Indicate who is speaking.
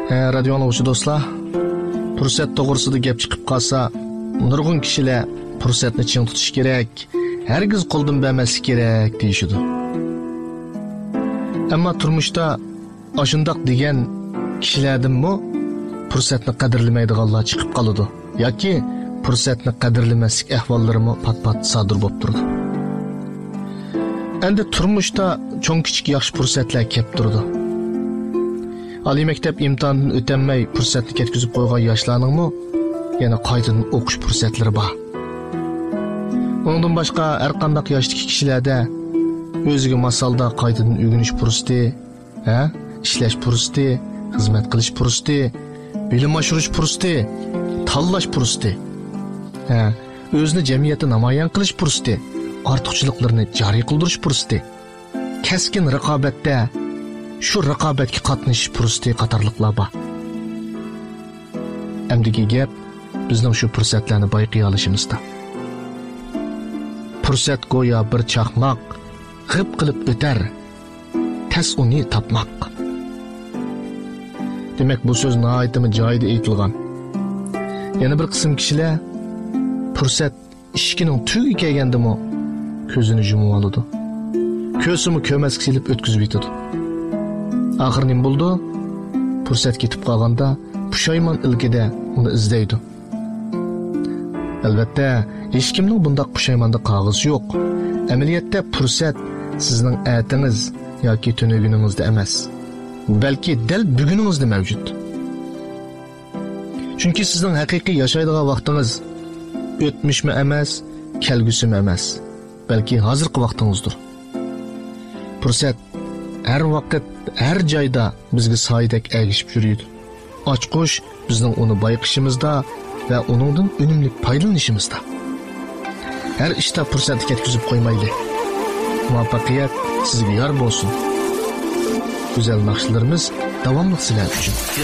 Speaker 1: Radio anglaguvchi do'stlar, fursat to'g'risida gap chiqib qolsa, nurg'un kishilar fursatni ching tutish kerak, hargiz qo'ldan bermaslik kerak deyishadi. Ammo turmushda ashundoq degan kishilardanmi fursatni qadrlamaydiganlar chiqib qoladi yoki fursatni qadrlamaslik ahvollarimi pat-pat sodir bo'lib turadi. Endi turmushda cho'ng kichik yaxshi fursatlar kelib turadi. Oliy maktab imtihonidan o'tolmay fursatni ketkizib qo'ygan yoshlarningmi yana qaytadan o'qish fursatlari bor. Undan boshqa har qanday yoshdagi kishilarda o'ziga masalda qaytadan o'rganish fursati, ishlash fursati, xizmat qilish fursati, bilim oshirish fursati, tanlash fursati, o'zini jamiyatda namoyon qilish fursati, ortiqchiliklarni joriy qildirish fursati, keskin raqobatda shu raqobatga qatnashish fursati qatorliqlar bor. Amdagi gap bizning shu fursatlarni bayqay olishimizda. Fursat go'yo bir chaqmoq, g'ib qilib o'tar, tas uni topmoq. Demak, bu so'z nihoyatda joyida aytilgan. Yana bir qism kishilar fursat ishkining tugi kelgandimi ko'zini yumib oladi. Ko'zini ko'masga silib o'tkazib yetadi. Oxir nima bo'ldi? Fursat ketib qolganda pushaymon ilkida uni izlaydi. Albatta, hech kimning bunday pushaymonda qog'ozi yo'q. Amaliyotda fursat sizning atingiz yoki tunuguningizda emas, balki dal buguningizda mavjud. Chunki sizning haqiqiy yashaydigan vaqtingiz o'tmishmi emas, kelgusimi emas, balki hozirgi vaqtingizdir. Fursat har vaqt, har joyda bizga soyidek ergishib yuradi. Ochqush bizning uni bayqishimizda va uningdan unumli foydalanishimizda. Her ishda fursatni ketkizib qo'ymaylik. Muvaffaqiyat sizga yor bo'lsin. Güzel naqshlarimiz davomli sizlar uchun.